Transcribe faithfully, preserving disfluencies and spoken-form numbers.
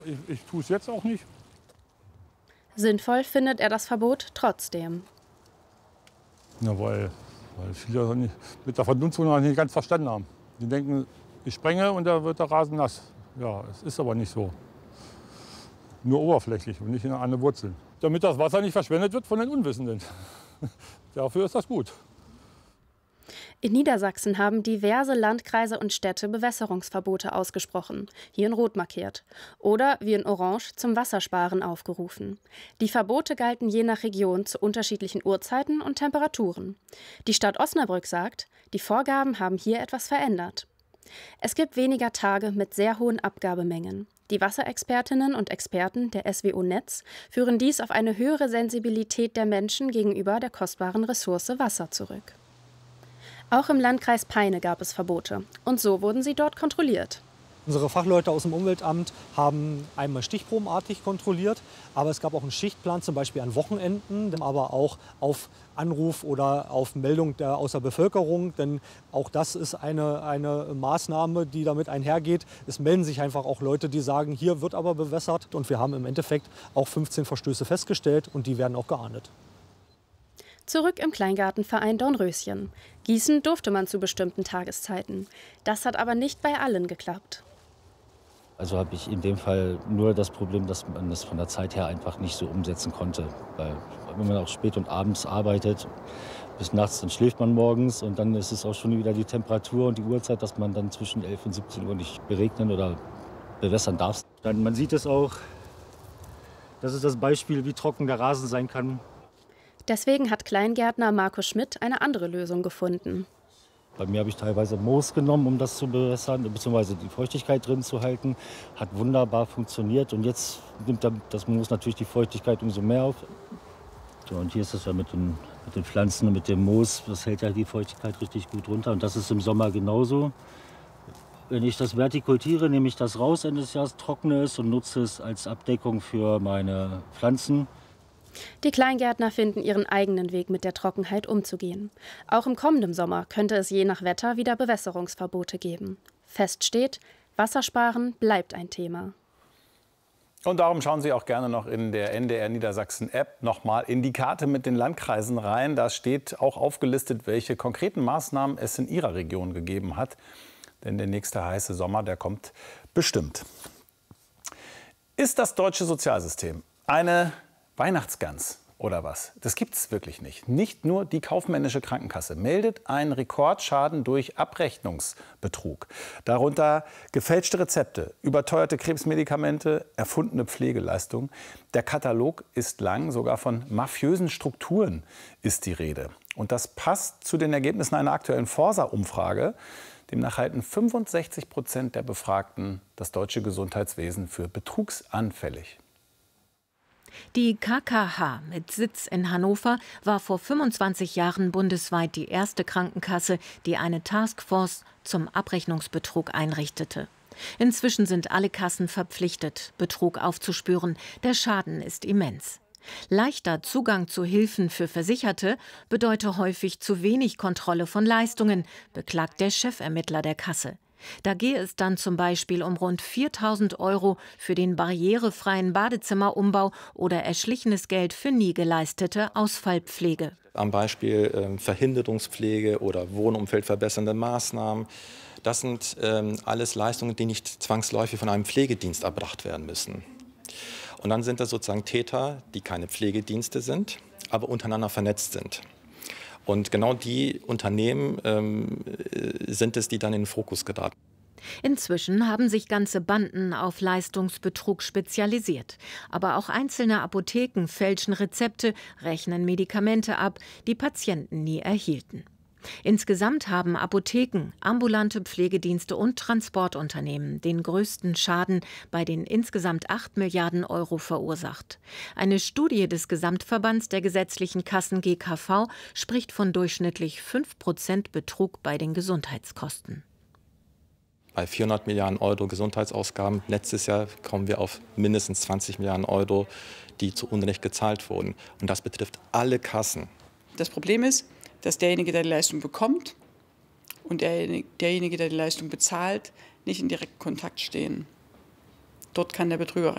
Ich, ich tue es jetzt auch nicht. Sinnvoll findet er das Verbot trotzdem. Ja, weil, weil viele nicht, mit der Verdunstung noch nicht ganz verstanden haben. Die denken, ich sprenge und da wird der Rasen nass. Ja, es ist aber nicht so. Nur oberflächlich und nicht an den Wurzeln. Damit das Wasser nicht verschwendet wird von den Unwissenden. Dafür ist das gut. In Niedersachsen haben diverse Landkreise und Städte Bewässerungsverbote ausgesprochen, hier in Rot markiert, oder wie in Orange zum Wassersparen aufgerufen. Die Verbote galten je nach Region zu unterschiedlichen Uhrzeiten und Temperaturen. Die Stadt Osnabrück sagt, die Vorgaben haben hier etwas verändert. Es gibt weniger Tage mit sehr hohen Abgabemengen. Die Wasserexpertinnen und Experten der S W O Netz führen dies auf eine höhere Sensibilität der Menschen gegenüber der kostbaren Ressource Wasser zurück. Auch im Landkreis Peine gab es Verbote. Und so wurden sie dort kontrolliert. Unsere Fachleute aus dem Umweltamt haben einmal stichprobenartig kontrolliert, aber es gab auch einen Schichtplan, zum Beispiel an Wochenenden, aber auch auf Anruf oder auf Meldung der, aus der Bevölkerung. Denn auch das ist eine, eine Maßnahme, die damit einhergeht. Es melden sich einfach auch Leute, die sagen, hier wird aber bewässert. Und wir haben im Endeffekt auch fünfzehn Verstöße festgestellt und die werden auch geahndet. Zurück im Kleingartenverein Dornröschen. Gießen durfte man zu bestimmten Tageszeiten. Das hat aber nicht bei allen geklappt. Also habe ich in dem Fall nur das Problem, dass man das von der Zeit her einfach nicht so umsetzen konnte. Weil wenn man auch spät und abends arbeitet, bis nachts, dann schläft man morgens und dann ist es auch schon wieder die Temperatur und die Uhrzeit, dass man dann zwischen elf und siebzehn Uhr nicht beregnen oder bewässern darf. Dann, man sieht es auch, das ist das Beispiel, wie trocken der Rasen sein kann. Deswegen hat Kleingärtner Marco Schmidt eine andere Lösung gefunden. Bei mir habe ich teilweise Moos genommen, um das zu bewässern, beziehungsweise die Feuchtigkeit drin zu halten. Hat wunderbar funktioniert und jetzt nimmt das Moos natürlich die Feuchtigkeit umso mehr auf. So, und hier ist es ja mit den, mit den Pflanzen und mit dem Moos, das hält ja die Feuchtigkeit richtig gut runter. Und das ist im Sommer genauso. Wenn ich das vertikultiere, nehme ich das raus, Ende des Jahres trockne es und nutze es als Abdeckung für meine Pflanzen. Die Kleingärtner finden ihren eigenen Weg, mit der Trockenheit umzugehen. Auch im kommenden Sommer könnte es je nach Wetter wieder Bewässerungsverbote geben. Fest steht, Wassersparen bleibt ein Thema. Und darum schauen Sie auch gerne noch in der N D R Niedersachsen App noch mal in die Karte mit den Landkreisen rein. Da steht auch aufgelistet, welche konkreten Maßnahmen es in Ihrer Region gegeben hat. Denn der nächste heiße Sommer, der kommt bestimmt. Ist das deutsche Sozialsystem eine Weihnachtsgans oder was? Das gibt es wirklich nicht. Nicht nur die kaufmännische Krankenkasse meldet einen Rekordschaden durch Abrechnungsbetrug. Darunter gefälschte Rezepte, überteuerte Krebsmedikamente, erfundene Pflegeleistungen. Der Katalog ist lang, sogar von mafiösen Strukturen ist die Rede. Und das passt zu den Ergebnissen einer aktuellen Forsa-Umfrage. Demnach halten fünfundsechzig Prozent der Befragten das deutsche Gesundheitswesen für betrugsanfällig. Die K K H mit Sitz in Hannover war vor fünfundzwanzig Jahren bundesweit die erste Krankenkasse, die eine Taskforce zum Abrechnungsbetrug einrichtete. Inzwischen sind alle Kassen verpflichtet, Betrug aufzuspüren. Der Schaden ist immens. Leichter Zugang zu Hilfen für Versicherte bedeute häufig zu wenig Kontrolle von Leistungen, beklagt der Chefermittler der Kasse. Da gehe es dann zum Beispiel um rund viertausend Euro für den barrierefreien Badezimmerumbau oder erschlichenes Geld für nie geleistete Ausfallpflege. Am Beispiel äh, Verhinderungspflege oder Wohnumfeld verbessernde Maßnahmen. Das sind ähm, alles Leistungen, die nicht zwangsläufig von einem Pflegedienst erbracht werden müssen. Und dann sind das sozusagen Täter, die keine Pflegedienste sind, aber untereinander vernetzt sind. Und genau die Unternehmen ähm, sind es, die dann in den Fokus geraten. Inzwischen haben sich ganze Banden auf Leistungsbetrug spezialisiert. Aber auch einzelne Apotheken fälschen Rezepte, rechnen Medikamente ab, die Patienten nie erhielten. Insgesamt haben Apotheken, ambulante Pflegedienste und Transportunternehmen den größten Schaden bei den insgesamt acht Milliarden Euro verursacht. Eine Studie des Gesamtverbands der gesetzlichen Kassen G K V spricht von durchschnittlich fünf Prozent Betrug bei den Gesundheitskosten. Bei vierhundert Milliarden Euro Gesundheitsausgaben letztes Jahr kommen wir auf mindestens zwanzig Milliarden Euro, die zu Unrecht gezahlt wurden. Und das betrifft alle Kassen. Das Problem ist, dass derjenige, der die Leistung bekommt und derjenige, der die Leistung bezahlt, nicht in direktem Kontakt stehen. Dort kann der Betrüger